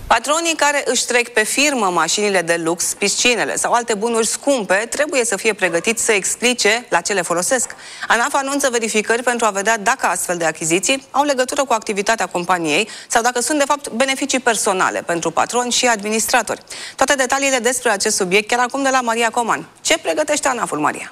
Patronii care își trec pe firmă mașinile de lux, piscinele sau alte bunuri scumpe trebuie să fie pregătiți să explice la ce le folosesc. ANAF anunță verificări pentru a vedea dacă astfel de achiziții au legătură cu activitatea companiei sau dacă sunt de fapt beneficii personale pentru patroni și administratori. Toate detaliile despre acest subiect chiar acum de la Maria Coman. Ce pregătește ANAF-ul, Maria?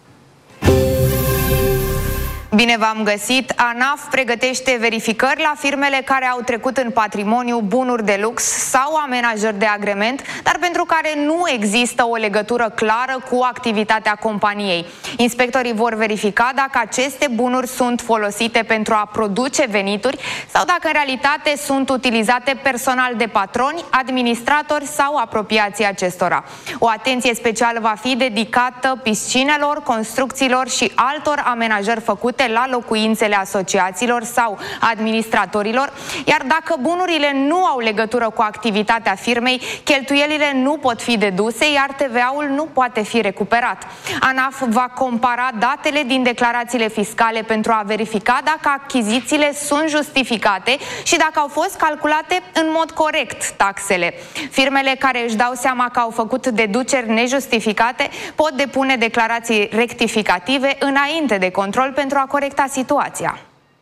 Bine v-am găsit! ANAF pregătește verificări la firmele care au trecut în patrimoniu bunuri de lux sau amenajări de agrement, dar pentru care nu există o legătură clară cu activitatea companiei. Inspectorii vor verifica dacă aceste bunuri sunt folosite pentru a produce venituri sau dacă în realitate sunt utilizate personal de patroni, administratori sau apropiații acestora. O atenție specială va fi dedicată piscinelor, construcțiilor și altor amenajări făcute la locuințele asociațiilor sau administratorilor, iar dacă bunurile nu au legătură cu activitatea firmei, cheltuielile nu pot fi deduse, iar TVA-ul nu poate fi recuperat. ANAF va compara datele din declarațiile fiscale pentru a verifica dacă achizițiile sunt justificate și dacă au fost calculate în mod corect taxele. Firmele care își dau seama că au făcut deduceri nejustificate pot depune declarații rectificative înainte de control pentru a corecta situația.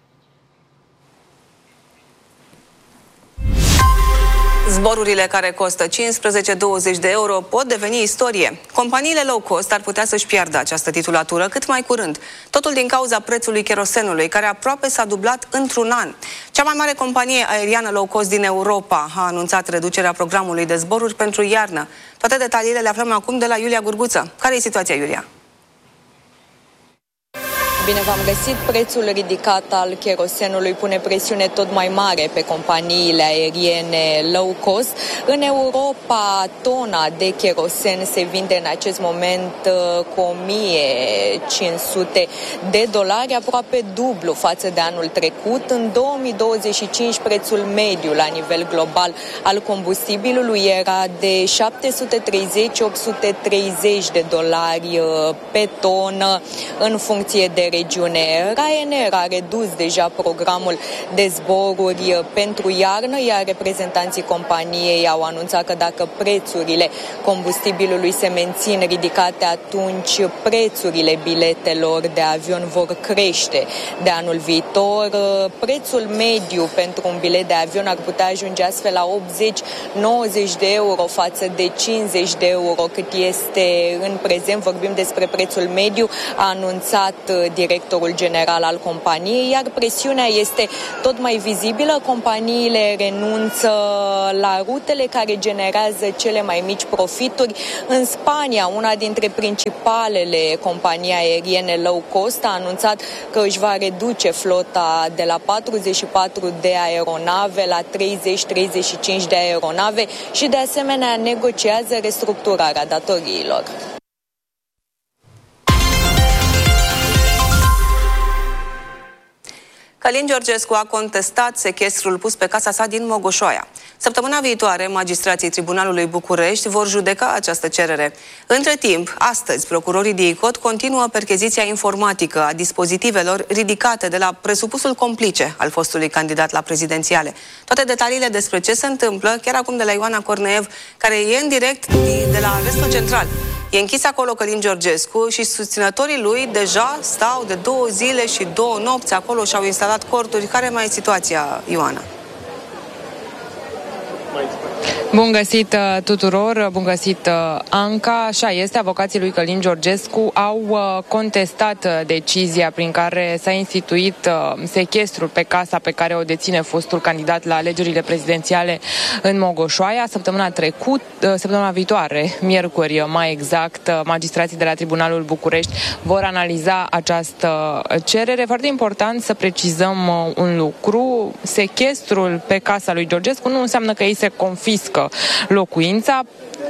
Zborurile care costă 15-20 de euro pot deveni istorie. Companiile low cost ar putea să-și piardă această titulatură cât mai curând. Totul din cauza prețului kerosenului, care aproape s-a dublat într-un an. Cea mai mare companie aeriană low cost din Europa a anunțat reducerea programului de zboruri pentru iarnă. Toate detaliile le aflăm acum de la Iulia Gurguță. Care e situația, Iulia? Bine v-am găsit. Prețul ridicat al kerosenului pune presiune tot mai mare pe companiile aeriene low cost. În Europa, tona de kerosen se vinde în acest moment cu $1.500, aproape dublu față de anul trecut. În 2025, prețul mediu la nivel global al combustibilului era de $730-830 pe tonă în funcție de regiune. Ryanair a redus deja programul de zboruri pentru iarnă, iar reprezentanții companiei au anunțat că dacă prețurile combustibilului se mențin ridicate, atunci prețurile biletelor de avion vor crește de anul viitor. Prețul mediu pentru un bilet de avion ar putea ajunge astfel la 80-90 de euro față de 50 de euro cât este în prezent. Vorbim despre prețul mediu, a anunțat directorul general al companiei, iar presiunea este tot mai vizibilă. Companiile renunță la rutele care generează cele mai mici profituri. În Spania, una dintre principalele companii aeriene low cost a anunțat că își va reduce flota de la 44 de aeronave la 30-35 de aeronave și de asemenea negociază restructurarea datoriilor. Călin Georgescu a contestat sechestrul pus pe casa sa din Mogoșoaia. Săptămâna viitoare, magistrații Tribunalului București vor judeca această cerere. Între timp, astăzi, procurorii DICOT continuă percheziția informatică a dispozitivelor ridicate de la presupusul complice al fostului candidat la prezidențiale. Toate detaliile despre ce se întâmplă, chiar acum de la Ioana Corneev, care e în direct de la Arestul Central. E închis acolo Călin Georgescu și susținătorii lui deja stau de 2 zile și 2 nopți acolo și au instalat corturi. Care mai e situația, Ioana? Bun găsit tuturor, bun găsit Anca. Așa este, avocații lui Călin Georgescu au contestat decizia prin care s-a instituit sechestrul pe casa pe care o deține fostul candidat la alegerile prezidențiale în Mogoșoaia. Săptămâna viitoare, miercuri mai exact, magistrații de la Tribunalul București vor analiza această cerere. Foarte important să precizăm un lucru: sechestrul pe casa lui Georgescu nu înseamnă că ei se confiscă locuința.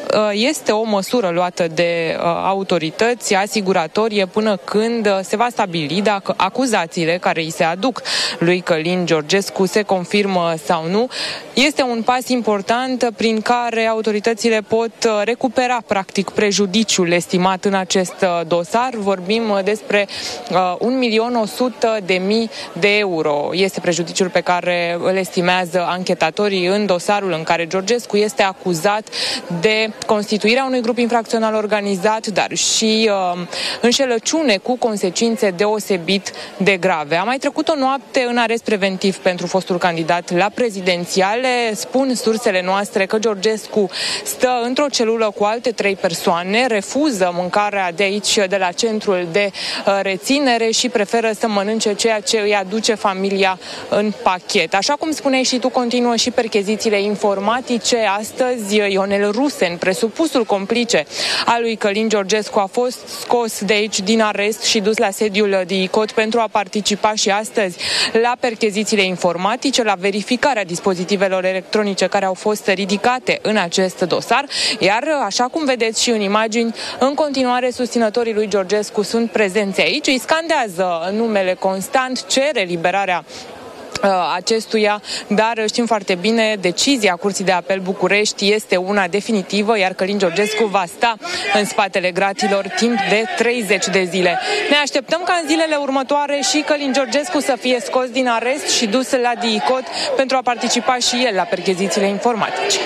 este o măsură luată de autorități asiguratorie până când se va stabili dacă acuzațiile care îi se aduc lui Călin Georgescu se confirmă sau nu. Este un pas important prin care autoritățile pot recupera practic prejudiciul estimat în acest dosar. Vorbim despre 1.100.000 de euro. Este prejudiciul pe care îl estimează anchetatorii în dosarul în care Georgescu este acuzat de constituirea unui grup infracțional organizat, dar și înșelăciune cu consecințe deosebit de grave. A mai trecut o noapte în arest preventiv pentru fostul candidat la prezidențiale. Spun sursele noastre că Georgescu stă într-o celulă cu alte 3 persoane, refuză mâncarea de aici, de la centrul de reținere și preferă să mănânce ceea ce îi aduce familia în pachet. Așa cum spuneai și tu, continuă și perchezițiile informatice. Astăzi, Ionel Rusen, presupusul complice al lui Călin Georgescu, a fost scos de aici din arest și dus la sediul DICOT pentru a participa și astăzi la perchezițiile informatice, la verificarea dispozitivelor electronice care au fost ridicate în acest dosar. Iar, așa cum vedeți și în imagini, în continuare susținătorii lui Georgescu sunt prezenți aici, îi scandează numele constant, cere liberarea acestuia, dar știm foarte bine, decizia Curții de Apel București este una definitivă, iar Călin Georgescu va sta în spatele gratilor timp de 30 de zile. Ne așteptăm ca în zilele următoare și Călin Georgescu să fie scos din arest și dus la DICOT pentru a participa și el la perchezițiile informatice.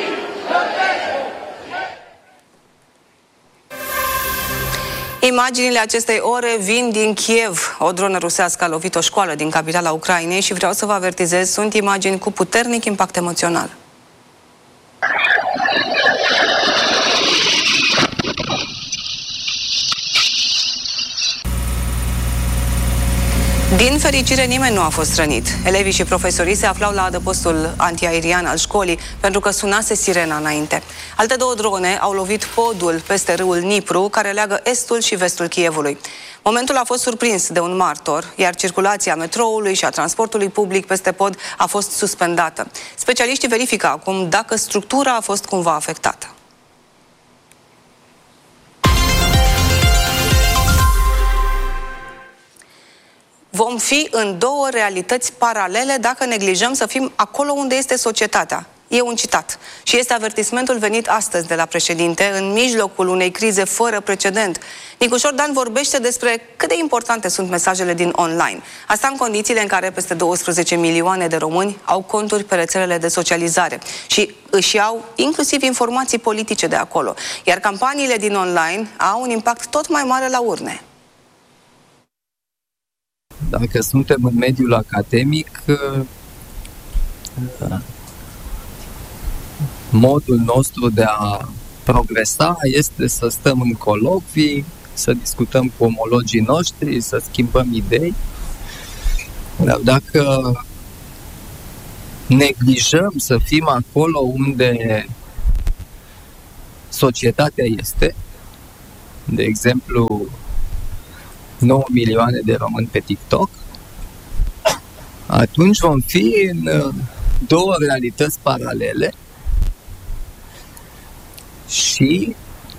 Imaginile acestei ore vin din Kiev. O dronă rusească a lovit o școală din capitala Ucrainei și vreau să vă avertizez, sunt imagini cu puternic impact emoțional. Din fericire, nimeni nu a fost rănit. Elevii și profesorii se aflau la adăpostul antiaerian al școlii pentru că sunase sirena înainte. Alte 2 drone au lovit podul peste râul Nipru, care leagă estul și vestul Kievului. Momentul a fost surprins de un martor, iar circulația metroului și a transportului public peste pod a fost suspendată. Specialiștii verifică acum dacă structura a fost cumva afectată. Vom fi în 2 realități paralele dacă neglijăm să fim acolo unde este societatea. E un citat. Și este avertismentul venit astăzi de la președinte în mijlocul unei crize fără precedent. Nicușor Dan vorbește despre cât de importante sunt mesajele din online. Asta în condițiile în care peste 12 milioane de români au conturi pe rețelele de socializare și își iau inclusiv informații politice de acolo. Iar campaniile din online au un impact tot mai mare la urne. Dacă suntem în mediul academic, modul nostru de a progresa este să stăm în colocvii, să discutăm cu omologii noștri, să schimbăm idei. Dar dacă neglijăm să fim acolo unde societatea este, de exemplu 9 milioane de români pe TikTok, atunci vom fi în 2 realități paralele și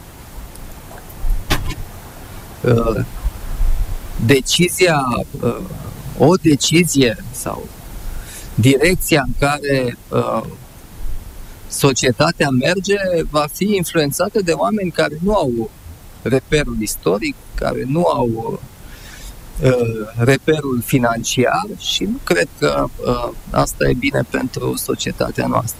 o decizie sau direcția în care societatea merge va fi influențată de oameni care nu au reperul istoric, care nu au reperul financiar și nu cred că asta e bine pentru societatea noastră.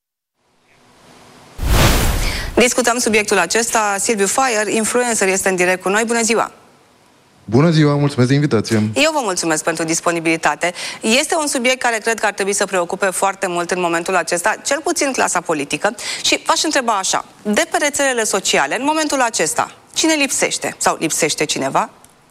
Discutăm subiectul acesta. Silviu Fire, influencer, este în direct cu noi. Bună ziua! Bună ziua, mulțumesc de invitație! Eu vă mulțumesc pentru disponibilitate. Este un subiect care cred că ar trebui să preocupe foarte mult în momentul acesta, cel puțin clasa politică. Și v-aș întreba așa, de pe rețelele sociale, în momentul acesta, cine lipsește? Sau lipsește cineva?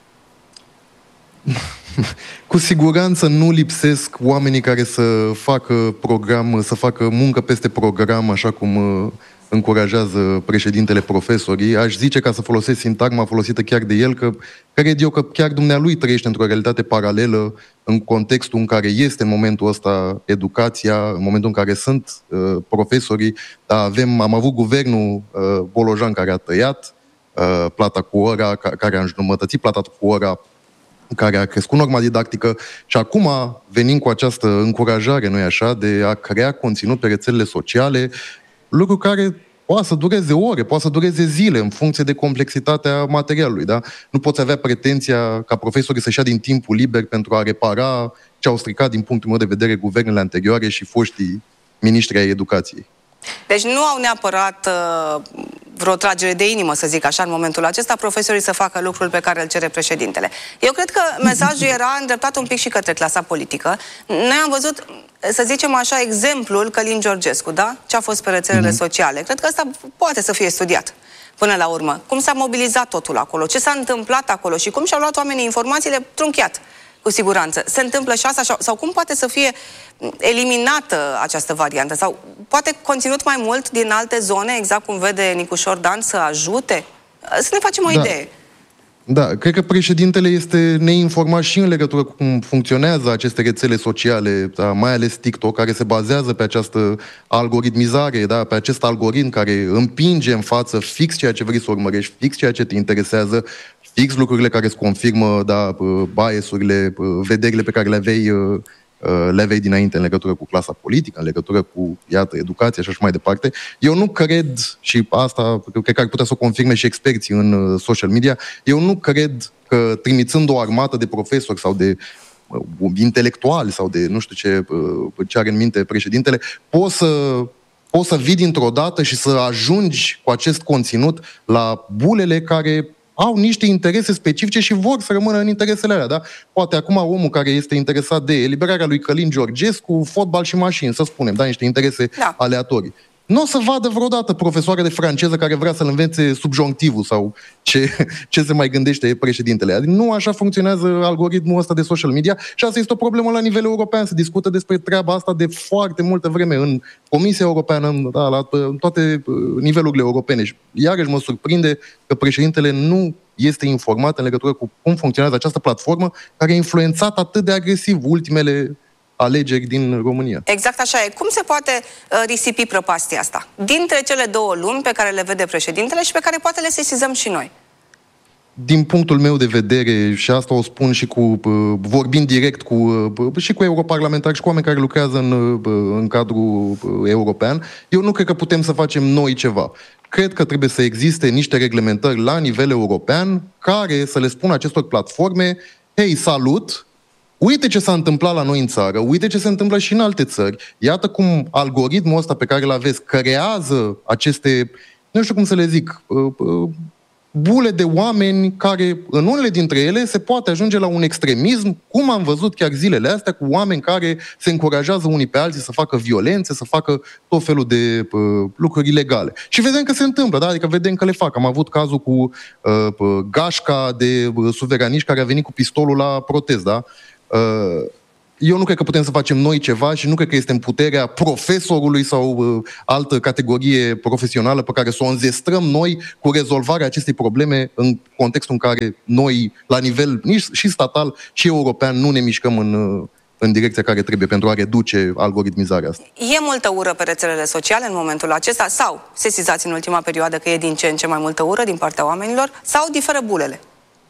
Cu siguranță nu lipsesc oamenii care să facă program, să facă muncă peste program, așa cum încurajează președintele profesorii. Aș zice, ca să folosesc sintagma folosită chiar de el, că cred eu că chiar dumnealui trăiește într-o realitate paralelă în contextul în care este în momentul ăsta educația, în momentul în care sunt profesorii. Dar am avut guvernul Bolojan care a tăiat plata cu ora, care a înjumătățit plata cu ora, care a crescut norma didactică și acum venim cu această încurajare, nu-i așa, de a crea conținut pe rețelele sociale, lucru care poate să dureze ore, poate să dureze zile, în funcție de complexitatea materialului, da? Nu poți avea pretenția ca profesorii să-și ia din timpul liber pentru a repara ce au stricat, din punctul meu de vedere, guvernele anterioare și foștii miniștri ai educației. Deci nu au neapărat vreo tragere de inimă, să zic așa, în momentul acesta, profesorii să facă lucrul pe care îl cere președintele. Eu cred că mesajul era îndreptat un pic și către clasa politică. Noi am văzut, să zicem așa, exemplul Călin Georgescu, da? Ce a fost pe rețelele sociale. Cred că asta poate să fie studiat până la urmă. Cum s-a mobilizat totul acolo, ce s-a întâmplat acolo și cum și-au luat oamenii informațiile trunchiat. Cu siguranță. Se întâmplă și asta? Sau cum poate să fie eliminată această variantă? Sau poate conținut mai mult din alte zone, exact cum vede Nicușor Dan, să ajute? Să ne facem o idee. Da, cred că președintele este neinformat și în legătură cu cum funcționează aceste rețele sociale, da, mai ales TikTok, care se bazează pe această algoritmizare, da, pe acest algoritm care împinge în față fix ceea ce vrei să urmărești, fix ceea ce te interesează, fix lucrurile care îți confirmă, da, bias-urile, vederile pe care le aveai dinainte în legătură cu clasa politică, în legătură cu, iată, educația și așa mai departe. Eu nu cred, și asta cred că ar putea să o confirme și experții în social media, eu nu cred că trimițând o armată de profesori sau de intelectuali sau de nu știu ce are în minte președintele, poți să vii dintr-o dată și să ajungi cu acest conținut la bulele care au niște interese specifice și vor să rămână în interesele alea, da? Poate acum omul care este interesat de eliberarea lui Călin Georgescu, fotbal și mașini, să spunem, da? Niște interese aleatorii. Nu o să vadă vreodată profesoare de franceză care vrea să-l învețe subjonctivul sau ce se mai gândește președintele. Adică nu așa funcționează algoritmul ăsta de social media și asta este o problemă la nivel european. Se discută despre treaba asta de foarte multă vreme în Comisia Europeană, da, la toate nivelurile europene. Și iarăși mă surprinde că președintele nu este informat în legătură cu cum funcționează această platformă care a influențat atât de agresiv ultimele alegeri din România. Exact așa e. Cum se poate risipi prăpastia asta? Dintre cele două lumi pe care le vede președintele și pe care poate le sesizăm și noi. Din punctul meu de vedere, și asta o spun și vorbind direct și cu europarlamentari și cu oameni care lucrează în cadrul european, eu nu cred că putem să facem noi ceva. Cred că trebuie să existe niște reglementări la nivel european care să le spună acestor platforme: hei, salut! Uite ce s-a întâmplat la noi în țară, uite ce se întâmplă și în alte țări. Iată cum algoritmul ăsta pe care îl aveți creează aceste, nu știu cum să le zic, bule de oameni care, în unele dintre ele, se poate ajunge la un extremism, cum am văzut chiar zilele astea, cu oameni care se încurajează unii pe alții să facă violențe, să facă tot felul de lucruri ilegale. Și vedem că se întâmplă, da? Adică vedem că le fac. Am avut cazul cu gașca de suveraniști care a venit cu pistolul la protest, da? Eu nu cred că putem să facem noi ceva și nu cred că este în puterea profesorului sau altă categorie profesională pe care să o înzestrăm noi cu rezolvarea acestei probleme în contextul în care noi, la nivel și statal și european, nu ne mișcăm în direcția care trebuie pentru a reduce algoritmizarea asta. E multă ură pe rețelele sociale în momentul acesta? Sau sesizați în ultima perioadă că e din ce în ce mai multă ură din partea oamenilor? Sau diferă bulele?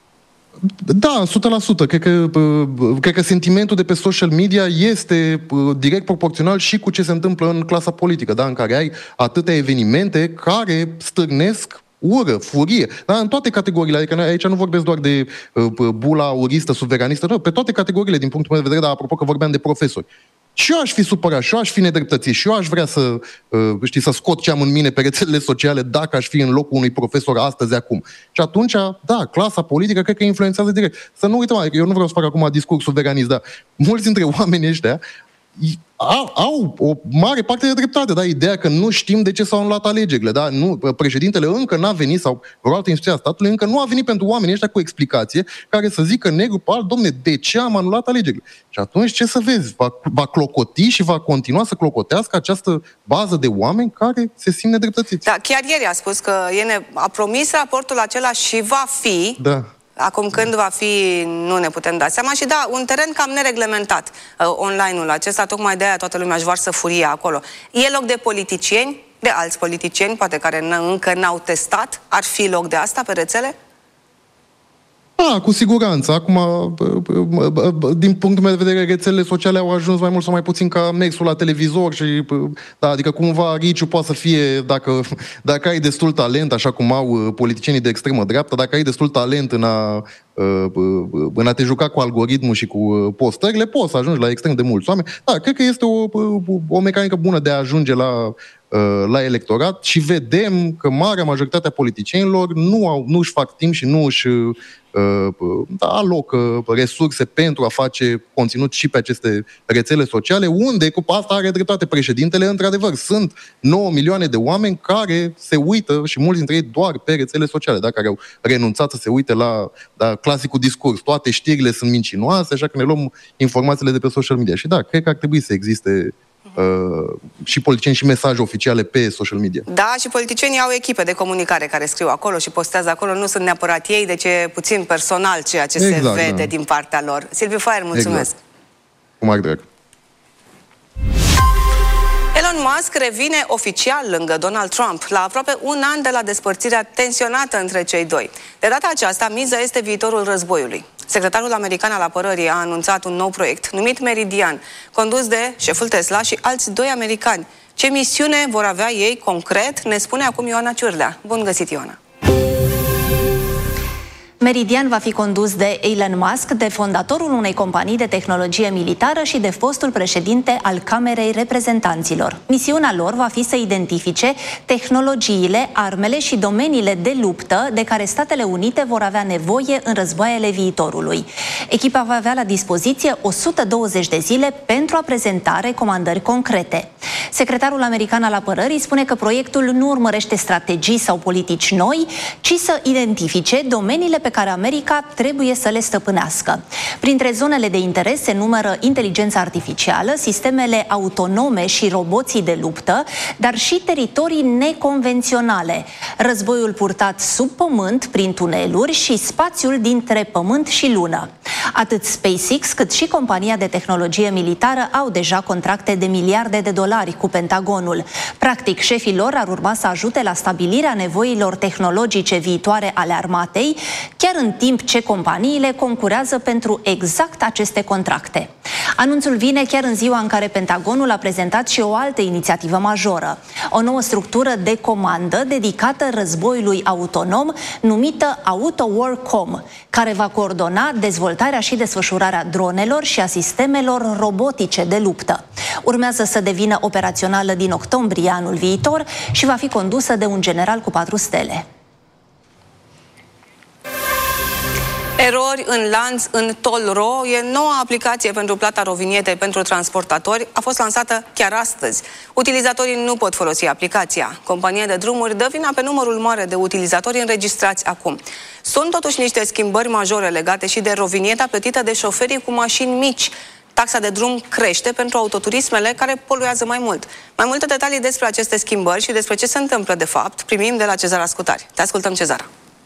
Da, 100%. Cred că sentimentul de pe social media este direct proporțional și cu ce se întâmplă în clasa politică, da? În care ai atâtea evenimente care stârnesc ură, furie, da? În toate categoriile. Adică aici nu vorbesc doar de bula uristă, suveranistă, nu, pe toate categoriile din punctul meu de vedere, dar apropo că vorbeam de profesori. Și eu aș fi supărat, și eu aș fi nedreptățit, și eu aș vrea să scot ce am în mine pe rețelele sociale dacă aș fi în locul unui profesor astăzi, acum. Și atunci, da, clasa politică cred că influențează direct. Să nu uităm, eu nu vreau să fac acum discurs suveranist, dar mulți dintre oamenii ăștia au o mare parte de dreptate, da? Ideea că nu știm de ce s-au anulat alegerile, da? Președintele încă n-a venit, sau vreo altă instituție a statului încă nu a venit pentru oamenii ăștia cu o explicație care să zică negru pe alb, domne, de ce am anulat alegerile? Și atunci ce să vezi? Va clocoti și va continua să clocotească această bază de oameni care se simt nedreptățiți. Da, chiar ieri a spus că a promis raportul acela și va fi... Da. Acum când va fi, nu ne putem da seama. Și da, un teren cam nereglementat, online-ul acesta, tocmai de aia toată lumea își varsă furia acolo. E loc de politicieni, de alți politicieni, poate care încă n-au testat? Ar fi loc de asta pe rețele? Da, cu siguranță. Acum, din punctul meu de vedere, rețelele sociale au ajuns mai mult sau mai puțin ca mersul la televizor și, da, adică cumva riciu poate să fie dacă ai destul talent, așa cum au politicienii de extremă dreaptă, dacă ai destul talent în a te juca cu algoritmul și cu postările, poți să ajungi la extrem de mulți oameni. Da, cred că este o mecanică bună de a ajunge la electorat și vedem că marea majoritate a politicienilor nu își fac timp și nu își alocă resurse pentru a face conținut și pe aceste rețele sociale, unde, cu asta are dreptate președintele, într-adevăr, sunt 9 milioane de oameni care se uită, și mulți dintre ei doar pe rețele sociale, da, care au renunțat să se uite la clasicul discurs. Toate știrile sunt mincinoase, așa că ne luăm informațiile de pe social media. Și da, cred că ar trebui să existe și politicieni și mesaje oficiale pe social media. Da, și politicienii au echipe de comunicare care scriu acolo și postează acolo. Nu sunt neapărat ei, deci e puțin personal ceea ce se vede din partea lor. Silviu Faier, mulțumesc! Exact. Cu mare drag! Elon Musk revine oficial lângă Donald Trump, la aproape un an de la despărțirea tensionată între cei doi. De data aceasta, miza este viitorul războiului. Secretarul american al apărării a anunțat un nou proiect numit Meridian, condus de șeful Tesla și alți 2 americani. Ce misiune vor avea ei concret, ne spune acum Ioana Ciurlea. Bun găsit, Ioana! Meridian va fi condus de Elon Musk, de fondatorul unei companii de tehnologie militară și de fostul președinte al Camerei Reprezentanților. Misiunea lor va fi să identifice tehnologiile, armele și domeniile de luptă de care Statele Unite vor avea nevoie în războaiele viitorului. Echipa va avea la dispoziție 120 de zile pentru a prezenta recomandări concrete. Secretarul american al apărării spune că proiectul nu urmărește strategii sau politici noi, ci să identifice domeniile pe care America trebuie să le stăpânească. Printre zonele de interes se numără inteligența artificială, sistemele autonome și roboții de luptă, dar și teritorii neconvenționale, războiul purtat sub pământ, prin tuneluri și spațiul dintre pământ și lună. Atât SpaceX cât și compania de tehnologie militară au deja contracte de miliarde de dolari cu Pentagonul. Practic, șefii lor ar urma să ajute la stabilirea nevoilor tehnologice viitoare ale armatei, chiar în timp ce companiile concurează pentru exact aceste contracte. Anunțul vine chiar în ziua în care Pentagonul a prezentat și o altă inițiativă majoră, o nouă structură de comandă dedicată războiului autonom, numită AutoWarCom, care va coordona dezvoltarea și desfășurarea dronelor și a sistemelor robotice de luptă. Urmează să devină operațională din octombrie anul viitor și va fi condusă de un general cu 4 stele. Erori în lanț în Toll-Ro e noua aplicație pentru plata rovinietei pentru transportatori. A fost lansată chiar astăzi. Utilizatorii nu pot folosi aplicația. Compania de drumuri dă vina pe numărul mare de utilizatori înregistrați acum. Sunt totuși niște schimbări majore legate și de rovinieta plătită de șoferii cu mașini mici. Taxa de drum crește pentru autoturismele care poluează mai mult. Mai multe detalii despre aceste schimbări și despre ce se întâmplă de fapt primim de la Cezara Scutari. Te ascultăm, Cezara.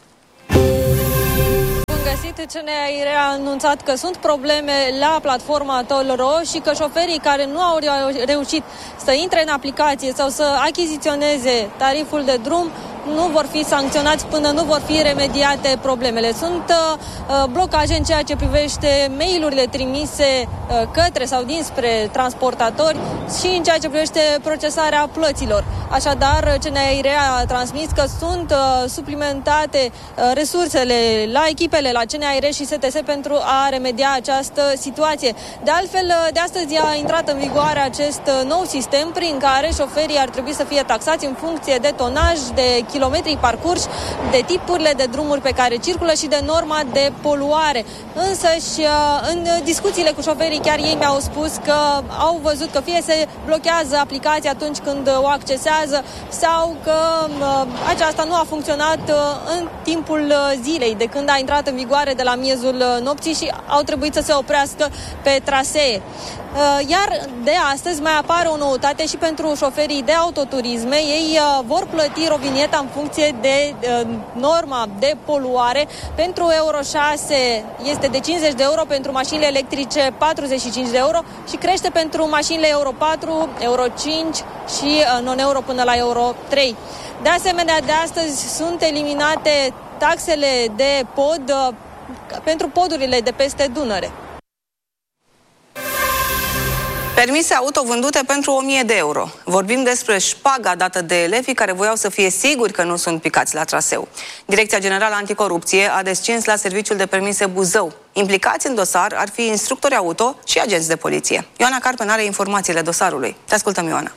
CNAIR a anunțat că sunt probleme la platforma Toll-Ro și că șoferii care nu au reușit să intre în aplicație sau să achiziționeze tariful de drum nu vor fi sancționați până nu vor fi remediate problemele. Sunt blocaje în ceea ce privește mail-urile trimise către sau dinspre transportatori și în ceea ce privește procesarea plăților. Așadar, CNAIR a transmis că sunt suplimentate resursele la echipele, la CNAIR și STS pentru a remedia această situație. De altfel, de astăzi a intrat în vigoare acest nou sistem prin care șoferii ar trebui să fie taxați în funcție de tonaj, de kilometrii parcurși, de tipurile de drumuri pe care circulă și de norma de poluare. Însă și în discuțiile cu șoferii, chiar ei mi-au spus că au văzut că fie se blochează aplicația atunci când o accesează sau că aceasta nu a funcționat în timpul zilei, de când a intrat în vigoare de la miezul nopții și au trebuit să se oprească pe trasee. Iar de astăzi mai apare o noutate și pentru șoferii de autoturisme. Ei vor plăti rovinietă în funcție de norma de poluare. Pentru Euro 6 este de 50 de euro, pentru mașinile electrice 45 de euro și crește pentru mașinile Euro 4, Euro 5 și non-euro până la Euro 3. De asemenea, de astăzi sunt eliminate taxele de pod pentru podurile de peste Dunăre. Permise auto vândute pentru 1000 de euro. Vorbim despre șpaga dată de elevii care voiau să fie siguri că nu sunt picați la traseu. Direcția Generală Anticorupție a descins la Serviciul de Permise Buzău. Implicați în dosar ar fi instructori auto și agenți de poliție. Ioana Carpen are informațiile dosarului. Te ascultăm, Ioana.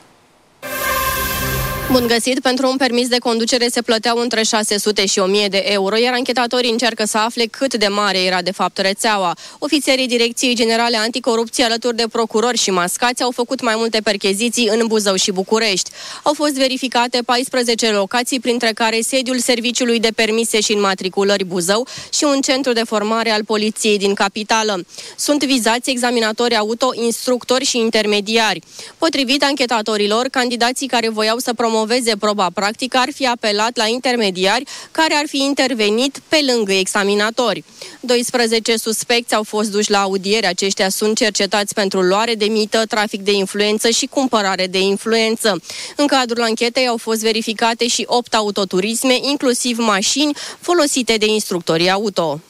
Bun găsit! Pentru un permis de conducere se plăteau între 600 și 1000 de euro, iar anchetatorii încearcă să afle cât de mare era de fapt rețeaua. Ofițerii Direcției Generale Anticorupție, alături de procurori și mascați, au făcut mai multe percheziții în Buzău și București. Au fost verificate 14 locații, printre care sediul Serviciului de Permise și Înmatriculări Buzău și un centru de formare al poliției din capitală. Sunt vizați examinatori auto, instructori și intermediari. Potrivit anchetatorilor, candidații care voiau să promoveze proba practică ar fi apelat la intermediari care ar fi intervenit pe lângă examinatori. 12 suspecți au fost duși la audiere. Aceștia sunt cercetați pentru luare de mită, trafic de influență și cumpărare de influență. În cadrul anchetei au fost verificate și 8 autoturisme, inclusiv mașini folosite de instructorii auto.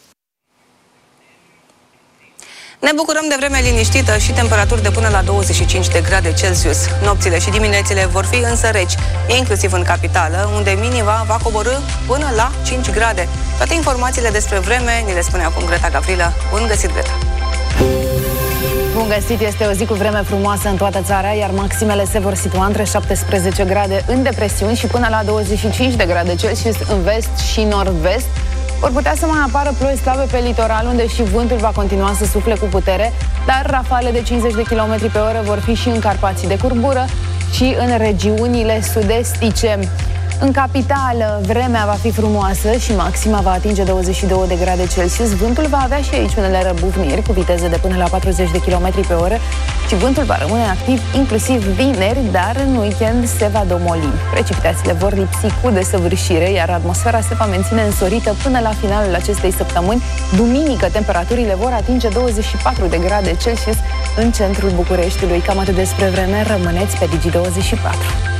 Ne bucurăm de vreme liniștită și temperaturi de până la 25 de grade Celsius. Nopțile și diminețile vor fi însă reci, inclusiv în capitală, unde minima va coborî până la 5 grade. Toate informațiile despre vreme ni le spune acum Greta Gavrilă. Bun găsit, Greta! Bun găsit! Este o zi cu vreme frumoasă în toată țara, iar maximele se vor situa între 17 grade în depresiuni și până la 25 de grade Celsius în vest și nord-vest. Vor putea să mai apară ploi slabe pe litoral, unde și vântul va continua să sufle cu putere, dar rafale de 50 de km pe oră vor fi și în Carpații de curbură și în regiunile sud-estice. În capitală, vremea va fi frumoasă și maxima va atinge 22 de grade Celsius. Vântul va avea și aici unele răbufniri cu viteze de până la 40 de km pe oră și vântul va rămâne activ inclusiv vineri, dar în weekend se va domoli. Precipitațiile vor lipsi cu desăvârșire, iar atmosfera se va menține însorită până la finalul acestei săptămâni. Duminică, temperaturile vor atinge 24 de grade Celsius în centrul Bucureștiului. Cam atât despre vreme, rămâneți pe Digi24.